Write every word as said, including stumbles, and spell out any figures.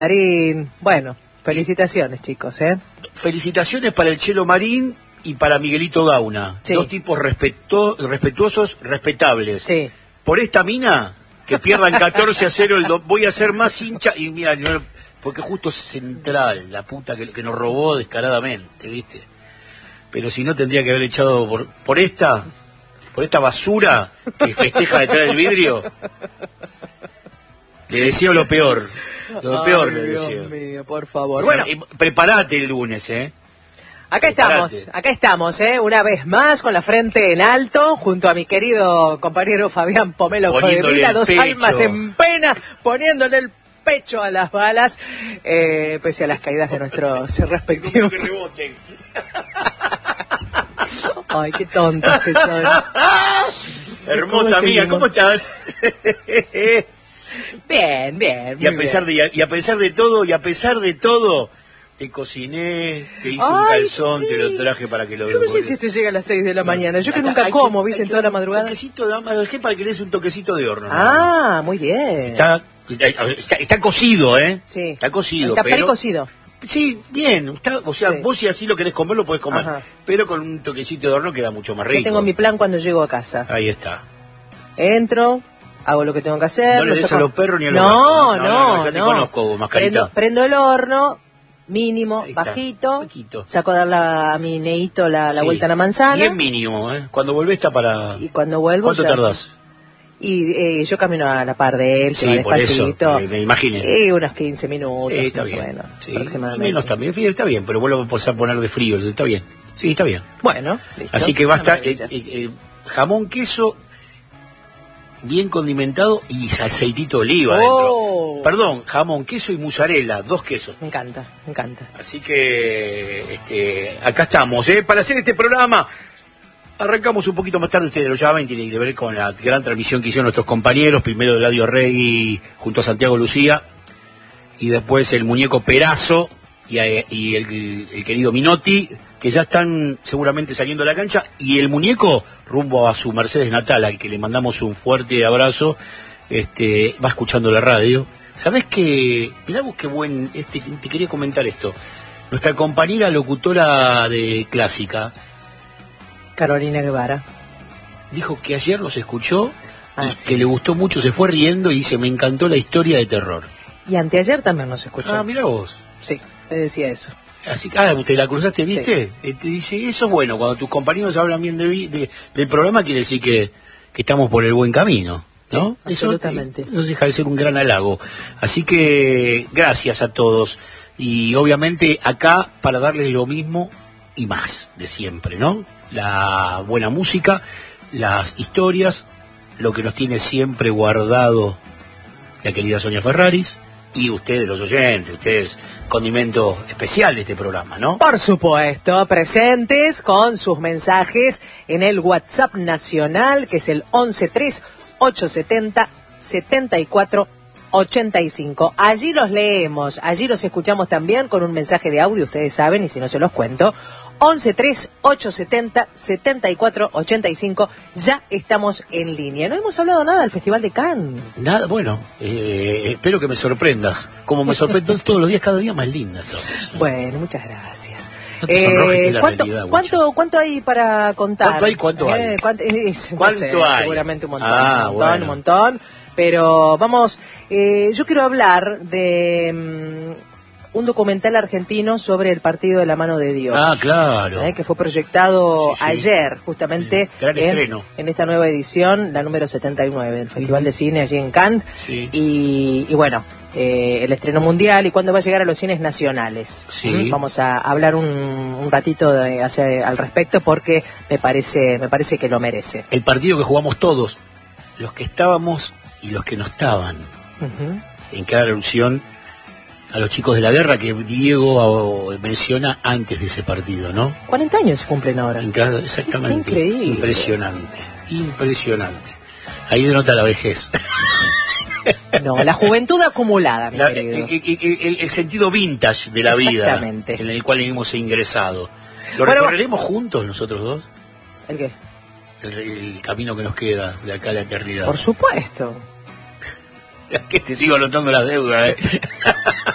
Marín, bueno, felicitaciones chicos, ¿eh? Felicitaciones para el Chelo Marín y para Miguelito Gauna, sí. Dos tipos respeto, respetuosos, respetables. Sí. Por esta mina, que pierdan catorce a cero, el do, voy a ser más hincha, y mira, no, porque justo es Central, la puta que, que nos robó descaradamente, ¿viste? Pero si no tendría que haber echado por, por esta, por esta basura que festeja detrás del vidrio. Le deseo lo peor. Lo peor, Ay, le Dios deseo. mío, por favor. Bueno, Bueno, prepárate el lunes, ¿eh? acá Preparate. estamos, acá estamos, ¿eh? Una vez más con la frente en alto, junto a mi querido compañero Fabián Pomelo Codevila, dos pecho. almas en pena, poniéndole el pecho a las balas, eh, pese a las caídas de nuestros respectivos. Ay, qué tontos que son. Hermosa ¿Cómo mía, seguimos? ¿cómo estás? Bien, bien. Y a muy pesar bien. de y a pesar de todo, y a pesar de todo, te cociné, te hice un Ay, calzón, sí. te lo traje para que lo Yo no sé devores. si este llega a las seis de la mañana. Yo que Acá nunca hay como, que- ¿viste? hay En que toda la un madrugada. toquecito de lo dejé para que le des un toquecito de horno. nada más. Ah, muy bien. Está, está, está cocido, ¿eh? Sí. Está cocido, Está pero... precocido. Sí, bien. Está, o sea, Sí. vos si así lo querés comer, lo podés comer. Ajá. Pero con un toquecito de horno queda mucho más Yo rico. tengo mi plan cuando llego a casa. Ahí está. Entro, hago lo que tengo que hacer. No le lo des saco- a los perros ni a los No, gatos. no, No, no, no. ya te conozco, mascarita. Prendo, prendo el horno, mínimo, Ahí está, bajito. bajito. Saco a dar la- a mi neito la, la Sí. vuelta a la manzana. Bien mínimo, ¿eh? Cuando volvés está para... Y cuando vuelvo. ¿Cuánto ya- tardás? Y eh, yo camino a la par de él, que Sí, va por eso, despacito. me, me imaginé. Y unos quince minutos, Sí, está más o bien. menos, Sí, aproximadamente. menos también, sí, está bien, pero vuelvo a poner de frío, está bien. Sí, está bien. Bueno, listo. Así que va a Una estar eh, maravilla. eh, eh, jamón, queso, bien condimentado y aceitito de oliva Oh. dentro. Perdón, jamón, queso y mozzarella, dos quesos. Me encanta, me encanta. Así que este, acá estamos, ¿eh? Para hacer este programa. Arrancamos un poquito más tarde, ustedes lo llaman, tiene que ver con la gran transmisión que hicieron nuestros compañeros, primero Eladio Regui junto a Santiago Lucía, y después el muñeco Perazo y, a- y el, el querido Minotti, que ya están seguramente saliendo a la cancha, y el muñeco rumbo a su Mercedes natal, al que le mandamos un fuerte abrazo, este, va escuchando la radio. ¿Sabés qué? Mirá vos qué buen, este, te quería comentar esto. Nuestra compañera locutora de Clásica Carolina Guevara. dijo que ayer los escuchó Ah, y sí. que le gustó mucho, se fue riendo y dice, me encantó la historia de terror. Y anteayer también nos escuchó. Ah, mira vos. Sí, me decía eso. Así que, ah, te la cruzaste, ¿viste? Eh, te dice, eso es bueno, cuando tus compañeros hablan bien de, vi- de- del programa, quiere decir que, que estamos por el buen camino, ¿no? Sí, Eso absolutamente. eh, no deja de ser un gran halago. Así que, gracias a todos. Y obviamente acá para darles lo mismo y más de siempre, ¿no? La buena música, las historias, lo que nos tiene siempre guardado la querida Sonia Ferraris y ustedes los oyentes, ustedes condimento especial de este programa, ¿no? Por supuesto, presentes con sus mensajes en el WhatsApp nacional, que es el once tres ocho setenta setenta y cuatro ochenta y cinco. Allí los leemos, allí los escuchamos también con un mensaje de audio, ustedes saben, y si no se los cuento. once tres ocho setenta setenta y cuatro ochenta y cinco, ya estamos en línea. No hemos hablado nada del Festival de Cannes. Nada, bueno, eh, espero que me sorprendas, como me sorprendo todos los días, cada día más linda. Entonces, ¿no? Bueno, muchas gracias. No te sonrojes, que es la ¿cuánto, realidad, cuánto, ¿Cuánto hay para contar? ¿Cuánto hay? ¿Cuánto hay? Eh, ¿cuánto, es- no ¿Cuánto sé, hay? Seguramente un montón, Ah, un montón, bueno. un montón. Pero vamos, eh, yo quiero hablar de mm, un documental argentino sobre el partido de la mano de Dios. Ah, claro. eh, que fue proyectado Sí, sí. ayer, justamente Sí, gran en, estreno. en esta nueva edición, la número setenta y nueve del Festival de Cine allí en Cannes. Sí. Y, y bueno, eh, el estreno mundial y cuándo va a llegar a los cines nacionales. Sí. ¿Mm? Vamos a hablar un, un ratito de, hacia- al respecto porque me parece, me parece que lo merece. El partido que jugamos todos, los que estábamos y los que no estaban, Ujú. en clara alusión a los chicos de la guerra que Diego menciona antes de ese partido, ¿no? cuarenta años se cumplen ahora. En cada- exactamente. Qué increíble. Impresionante, impresionante. Ahí denota la vejez. No, la juventud acumulada, mi La- querido. el, el- el- el sentido vintage de la vida Exactamente. en el cual hemos ingresado. ¿Lo Bueno, recorreremos juntos nosotros dos? ¿El qué? El, el camino que nos queda de acá a la eternidad. Por supuesto. Que te sigo anotando las deudas, ¿eh?